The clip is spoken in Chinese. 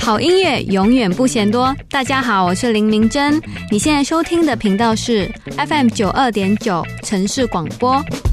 好音乐永远不嫌多。大家好，我是林明珍，你现在收听的频道是 FM92.9 城市广播。